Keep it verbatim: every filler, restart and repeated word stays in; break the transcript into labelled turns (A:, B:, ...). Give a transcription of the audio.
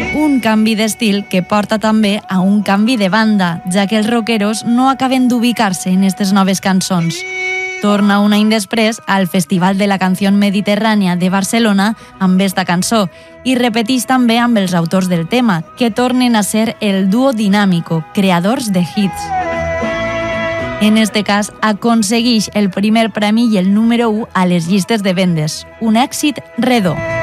A: Un canvi d'estil que porta també a un canvi de banda, ja que els rockeros no acaben d'ubicar-se en aquestes noves cançons. Torna un any després al Festival de la Canció Mediterrània de Barcelona amb esta cançó i repeteix també amb els autors del tema, que tornen a ser el dúo Dinámico, creadors de hits. En este cas, aconsegueix el primer premi i el número u a les llistes de vendes. Un èxit redó.